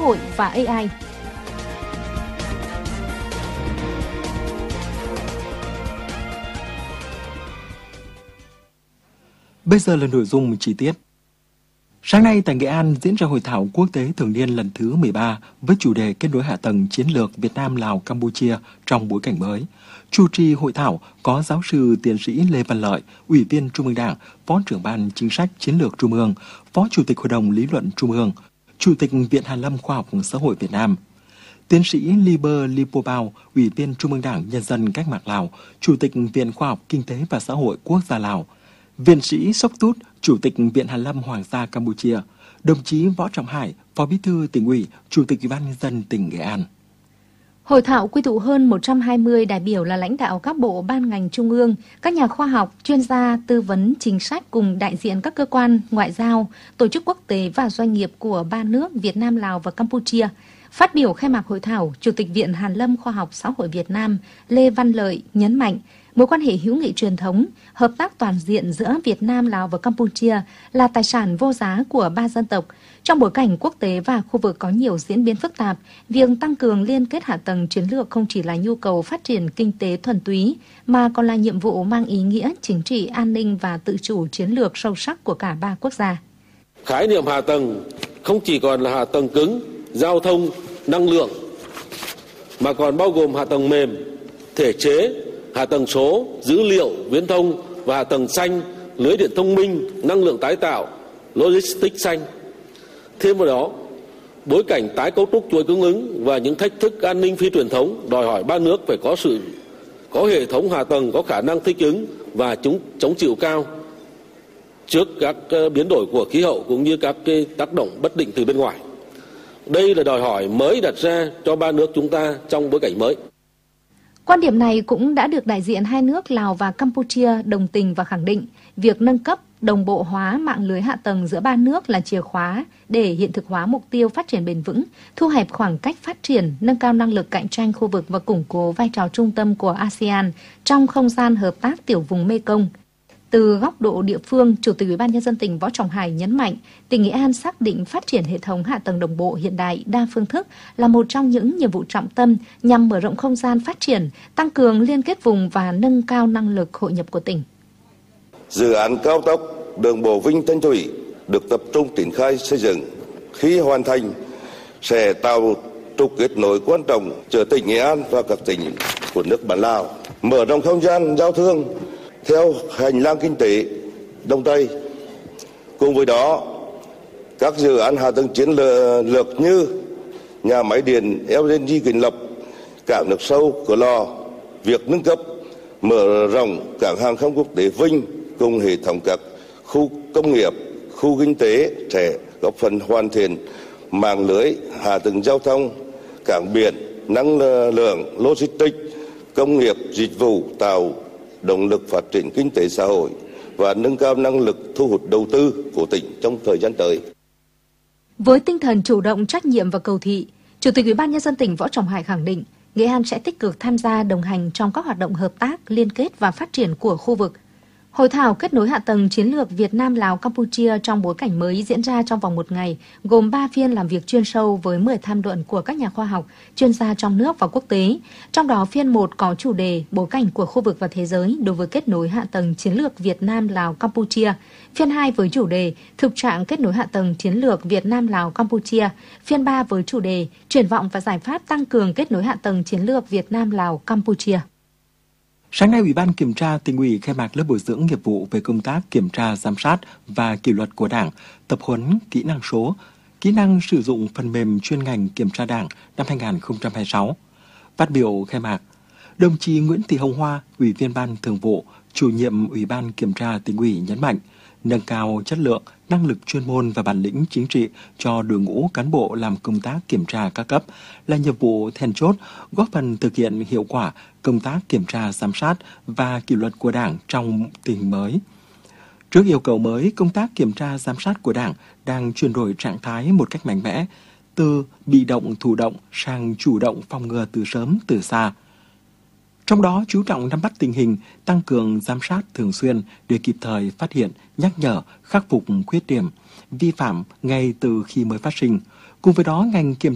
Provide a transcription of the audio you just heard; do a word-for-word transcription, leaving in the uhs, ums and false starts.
hội và a i. Bây giờ là nội dung chi tiết. Sáng nay tại Nghệ An diễn ra hội thảo quốc tế thường niên lần thứ mười ba với chủ đề kết nối hạ tầng chiến lược Việt Nam Lào Campuchia trong bối cảnh mới. Chủ trì hội thảo có giáo sư tiến sĩ Lê Văn Lợi, Ủy viên Trung ương Đảng, Phó trưởng ban Chính sách Chiến lược Trung ương, Phó Chủ tịch Hội đồng Lý luận Trung ương, Chủ tịch Viện Hàn lâm Khoa học Xã hội Việt Nam. Tiến sĩ Liber Lipopao, Ủy viên Trung ương Đảng Nhân dân Cách mạng Lào, Chủ tịch Viện Khoa học Kinh tế và Xã hội Quốc gia Lào. Viện sĩ Sóc Tút, Chủ tịch Viện Hàn lâm Hoàng gia Campuchia, đồng chí Võ Trọng Hải, Phó Bí thư Tỉnh ủy, Chủ tịch Ủy ban Nhân dân tỉnh Nghệ An. Hội thảo quy tụ hơn một trăm hai mươi đại biểu là lãnh đạo các bộ ban ngành trung ương, các nhà khoa học, chuyên gia, tư vấn chính sách cùng đại diện các cơ quan ngoại giao, tổ chức quốc tế và doanh nghiệp của ba nước Việt Nam, Lào và Campuchia. Phát biểu khai mạc hội thảo, Chủ tịch Viện Hàn lâm Khoa học Xã hội Việt Nam Lê Văn Lợi nhấn mạnh mối quan hệ hữu nghị truyền thống, hợp tác toàn diện giữa Việt Nam, Lào và Campuchia là tài sản vô giá của ba dân tộc. Trong bối cảnh quốc tế và khu vực có nhiều diễn biến phức tạp, việc tăng cường liên kết hạ tầng chiến lược không chỉ là nhu cầu phát triển kinh tế thuần túy, mà còn là nhiệm vụ mang ý nghĩa chính trị, an ninh và tự chủ chiến lược sâu sắc của cả ba quốc gia. Khái niệm hạ tầng không chỉ còn là hạ tầng cứng, giao thông, năng lượng, mà còn bao gồm hạ tầng mềm, thể chế, hạ tầng số, dữ liệu, viễn thông và hạ tầng xanh, lưới điện thông minh, năng lượng tái tạo, logistics xanh. Thêm vào đó, bối cảnh tái cấu trúc chuỗi cung ứng và những thách thức an ninh phi truyền thống đòi hỏi ba nước phải có sự có hệ thống hạ tầng có khả năng thích ứng và chống chống chịu cao trước các biến đổi của khí hậu cũng như các cái tác động bất định từ bên ngoài. Đây là đòi hỏi mới đặt ra cho ba nước chúng ta trong bối cảnh mới. Quan điểm này cũng đã được đại diện hai nước Lào và Campuchia đồng tình và khẳng định việc nâng cấp, đồng bộ hóa mạng lưới hạ tầng giữa ba nước là chìa khóa để hiện thực hóa mục tiêu phát triển bền vững, thu hẹp khoảng cách phát triển, nâng cao năng lực cạnh tranh khu vực và củng cố vai trò trung tâm của a sê an trong không gian hợp tác tiểu vùng Mekong. Từ góc độ địa phương, Chủ tịch Ủy ban Nhân dân tỉnh Võ Trọng Hải nhấn mạnh, tỉnh Nghệ An xác định phát triển hệ thống hạ tầng đồng bộ hiện đại đa phương thức là một trong những nhiệm vụ trọng tâm nhằm mở rộng không gian phát triển, tăng cường liên kết vùng và nâng cao năng lực hội nhập của tỉnh. Dự án cao tốc đường bộ Vinh Thanh Thủy được tập trung triển khai xây dựng. Khi hoàn thành, sẽ tạo trục kết nối quan trọng giữa tỉnh Nghệ An và các tỉnh của nước bạn Lào, mở rộng không gian giao thương theo hành lang kinh tế Đông Tây. Cùng với đó, các dự án hạ tầng chiến lược như nhà máy điện lờ en giê Quỳnh Lập, cảng nước sâu Cửa Lò, việc nâng cấp, mở rộng cảng hàng không quốc tế Vinh cùng hệ thống các khu công nghiệp, khu kinh tế sẽ góp phần hoàn thiện mạng lưới hạ tầng giao thông, cảng biển, năng lượng, logistics, công nghiệp, dịch vụ, tạo động lực phát triển kinh tế xã hội và nâng cao năng lực thu hút đầu tư của tỉnh trong thời gian tới. Với tinh thần chủ động, trách nhiệm và cầu thị, Chủ tịch Ủy ban Nhân dân tỉnh Võ Trọng Hải khẳng định Nghệ An sẽ tích cực tham gia đồng hành trong các hoạt động hợp tác, liên kết và phát triển của khu vực. Hội thảo kết nối hạ tầng chiến lược Việt Nam Lào Campuchia trong bối cảnh mới diễn ra trong vòng một ngày, gồm ba phiên làm việc chuyên sâu với mười tham luận của các nhà khoa học, chuyên gia trong nước và quốc tế. Trong đó phiên một có chủ đề bối cảnh của khu vực và thế giới đối với kết nối hạ tầng chiến lược Việt Nam Lào Campuchia. Phiên hai với chủ đề thực trạng kết nối hạ tầng chiến lược Việt Nam Lào Campuchia. Phiên ba với chủ đề triển vọng và giải pháp tăng cường kết nối hạ tầng chiến lược Việt Nam Lào Campuchia. Sáng nay, Ủy ban Kiểm tra Tỉnh ủy khai mạc lớp bồi dưỡng nghiệp vụ về công tác kiểm tra, giám sát và kỷ luật của Đảng, tập huấn kỹ năng số, kỹ năng sử dụng phần mềm chuyên ngành kiểm tra Đảng năm hai nghìn không trăm hai mươi sáu. Phát biểu khai mạc, đồng chí Nguyễn Thị Hồng Hoa, Ủy viên Ban Thường vụ, Chủ nhiệm Ủy ban Kiểm tra Tỉnh ủy nhấn mạnh, nâng cao chất lượng, năng lực chuyên môn và bản lĩnh chính trị cho đội ngũ cán bộ làm công tác kiểm tra các cấp là nhiệm vụ then chốt, góp phần thực hiện hiệu quả công tác kiểm tra, giám sát và kỷ luật của Đảng trong tình hình mới. Trước yêu cầu mới, công tác kiểm tra, giám sát của Đảng đang chuyển đổi trạng thái một cách mạnh mẽ, từ bị động thụ động sang chủ động phòng ngừa từ sớm từ xa. Trong đó chú trọng nắm bắt tình hình, tăng cường giám sát thường xuyên để kịp thời phát hiện, nhắc nhở, khắc phục khuyết điểm, vi phạm ngay từ khi mới phát sinh. Cùng với đó, ngành kiểm